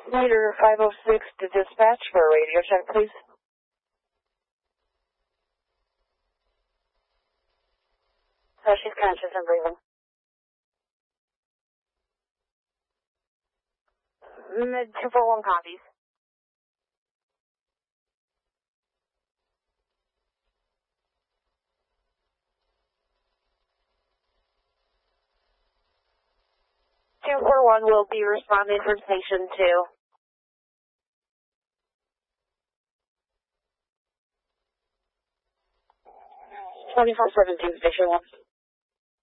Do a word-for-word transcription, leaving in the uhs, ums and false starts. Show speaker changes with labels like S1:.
S1: Leader five oh six to dispatch for a radio check, please. Oh, she's conscious and breathing. Mid two four one copies. two four one will be responding from station two. twenty-four seventeen, station one.